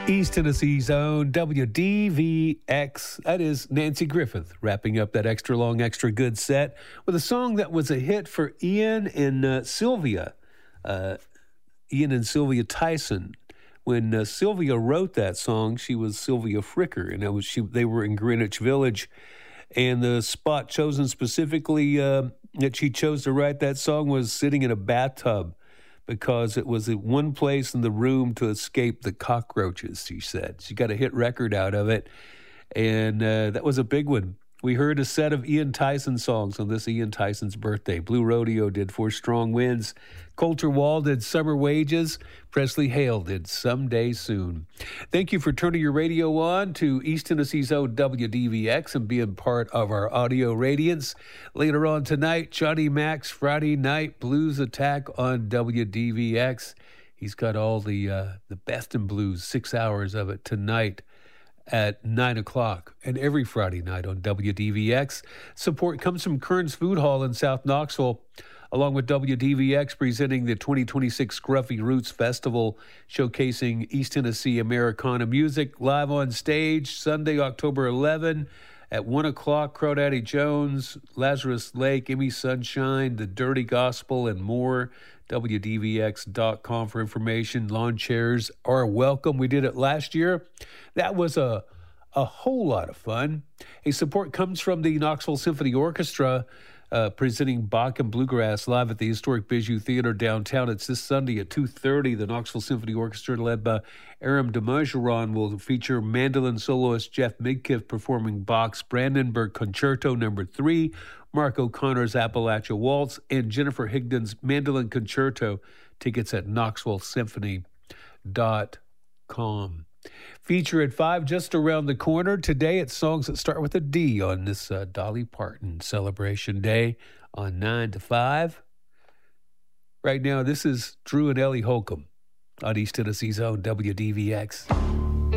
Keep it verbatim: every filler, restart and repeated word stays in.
East Tennessee's own W D V X. That is Nancy Griffith wrapping up that extra long, extra good set with a song that was a hit for Ian and uh, Sylvia. Uh, Ian and Sylvia Tyson. When uh, Sylvia wrote that song, she was Sylvia Fricker, and it was she. They were in Greenwich Village, and the spot chosen specifically uh, that she chose to write that song was sitting in a bathtub, because it was the one place in the room to escape the cockroaches, she said. She got a hit record out of it, and uh, that was a big one. We heard a set of Ian Tyson songs on this Ian Tyson's birthday. Blue Rodeo did For Strong Winds. Coulter Wall did Summer Wages. Presley Hale did Someday Soon. Thank you for turning your radio on to East Tennessee's own W D V X and being part of our audio radiance. Later on tonight, Johnny Mac's Friday Night Blues Attack on W D V X. He's got all the uh, the best in blues, six hours of it tonight at nine o'clock, and every Friday night on W D V X. Support comes from Kern's Food Hall in South Knoxville, along with W D V X presenting the twenty twenty-six Scruffy Roots Festival, showcasing East Tennessee Americana music live on stage Sunday, October eleventh at one o'clock. Crawdaddy Jones, Lazarus Lake, Emmy Sunshine, The Dirty Gospel, and more. W D V X dot com for information. Lawn chairs are welcome. We did it last year. That was a a whole lot of fun. A support comes from the Knoxville Symphony Orchestra, uh, presenting Bach and Bluegrass live at the historic Bijou Theater downtown. It's this Sunday at two thirty. The Knoxville Symphony Orchestra, led by Aram Demageron, will feature mandolin soloist Jeff Midkiff performing Bach's Brandenburg Concerto Number Three, Mark O'Connor's Appalachia Waltz, and Jennifer Higdon's Mandolin Concerto. Tickets at knoxville symphony dot com. Feature at five, just around the corner. Today it's songs that start with a D on this uh, Dolly Parton celebration day on nine to five. Right now, this is Drew and Ellie Holcomb on East Tennessee's own W D V X.